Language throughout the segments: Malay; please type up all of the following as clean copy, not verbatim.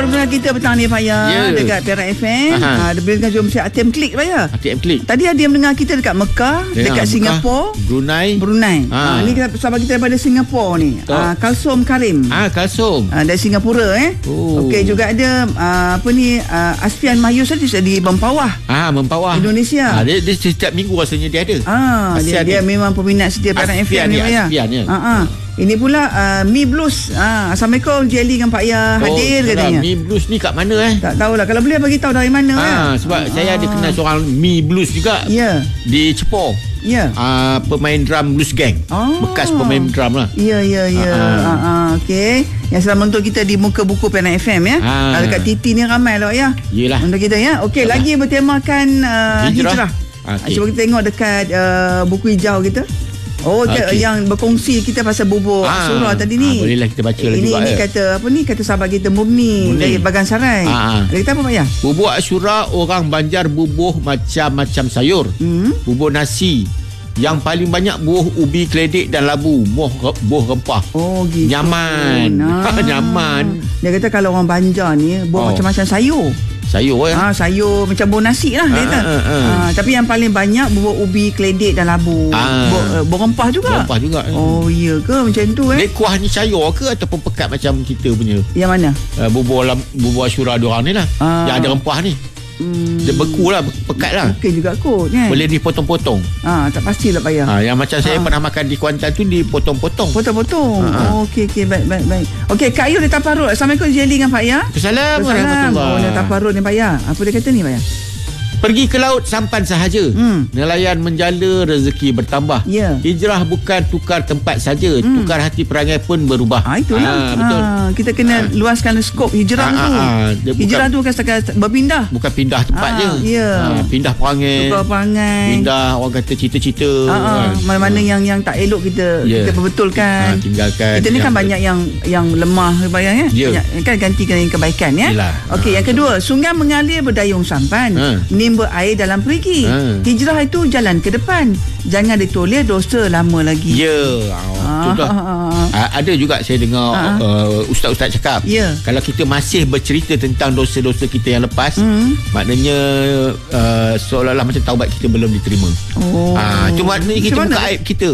pendengar kita petang ni Pak Ya, dekat Perak FM. Boleh dengan jom siap ATM Klik Pak Ya. ATM Klik. Tadi ada yang mendengar kita dekat Mekah, dekat Singapura, Brunei. Ni sahabat kita daripada Singapura ni. Kalsum Karim. Kalsum. Dari Singapura Okey, juga ada Asfian Mahyus tadi di Mempawah. Mempawah Indonesia. Dia setiap minggu rasanya dia ada. Dia memang peminat setia Perak FM ni Pak Ya. Ini pula Mi Blues. Assalamualaikum, Jelly dengan Pak Ya hadir katanya. Mi Blues ni kat mana Tak tahulah. Kalau boleh bagi tahu dari mana sebab saya ada kenal seorang Mi Blues juga. Di Cepor. Pemain drum blues gang. Bekas pemain drum lah. Okey. Yang selalu menonton kita di muka buku Perak FM ya. Kalau kat Titi ni ramai lah ya. Yelah. Untuk kita ya. Okey, lagi bertemakan hijrah. Cuba kita tengok dekat buku hijau kita. Yang berkongsi kita pasal bubur Asyura tadi ni. Bolehlah kita baca lagi. Ini kata sahabat kita Murni dari Bagan Sarai. Dia kata apa Pak Ya? Bubur Asyura orang Banjar bubuh macam-macam sayur. Bubur nasi. Yang paling banyak buah ubi, keledek dan labu. Buah rempah. Gitu. Nyaman. Nyaman. Dia kata kalau orang Banjar ni buah macam-macam sayur. Sayur sayur macam buah nasi lah dia kata. Tapi yang paling banyak bubur ubi, keledek dan labu. Buah rempah juga. Iya ke macam tu Dia kuah ni sayur ke ataupun pekat macam kita punya? Yang mana? Bubur Asyura diorang ni lah. Yang ada rempah ni. Dia beku lah, pekat lah. Okey juga kot kan? Boleh dipotong-potong. Tak pastilah Pak Ya. Yang macam saya pernah makan di Kuantan tu dipotong-potong. Okey, baik. Okey, Kak Ayu di Taparut. Assalamualaikum, Jelly dengan Pak Ya. Assalamualaikum. Di Taparut ni Pak Ya. Apa dia kata ni Pak Ya? Pergi ke laut sampan sahaja. Nelayan menjala, rezeki bertambah. Hijrah bukan tukar tempat saja, tukar hati perangai pun berubah. Itulah. Betul. Kita kena luaskan skop hijrah tu. Hijrah tu bukan setakat berpindah. Bukan pindah tempat je. Pindah perangai. Tukar perangai. Pindah orang kata cita-cita. Mana-mana yang tak elok kita perbetulkan. Tinggalkan. Kita ni kan banyak yang lemah Bayang ya. Kan gantikan yang kebaikan ya. Okey, yang kedua, sungai mengalir berdayung sampan. Menimba air dalam perigi. Hijrah itu jalan ke depan. Jangan ditulis dosa lama lagi. Contoh. Ada juga saya dengar ustaz-ustaz cakap. Kalau kita masih bercerita tentang dosa-dosa kita yang lepas, maknanya seolah-olah macam taubat kita belum diterima. Itu maknanya kita buka aib kita.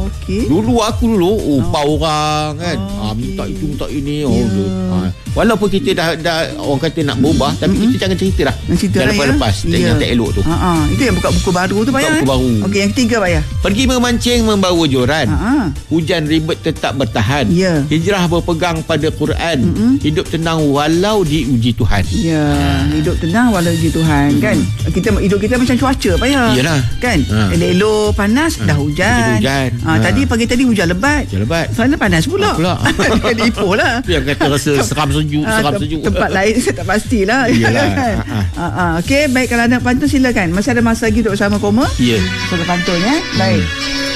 Dulu aku upah orang kan, minta itu minta ini. Walaupun kita dah orang kata nak berubah, tapi kita jangan cerita dah lepas yang tak elok tu. Itu yang buka buku baru tu Pak Ya. Okey, yang ketiga Pak Ya. Pergi memancing membawa joran. Hujan ribet tetap bertahan. Hijrah berpegang pada Quran. Hidup tenang walau diuji Tuhan. Hidup tenang walau diuji Tuhan kan. Hidup kita macam cuaca Pak Ya. Iyalah. Kan? Elok panas dah hujan. Pagi tadi hujan lebat. Sana panas pula. Dia ipoh lah. Yang kata rasa seram sejuk. Tempat lain saya tak pastilah. Okey, baik, kalau nak pantun silakan. Masih ada masa lagi untuk bersama Koma. Ya. Suruh pantun ya. Baik.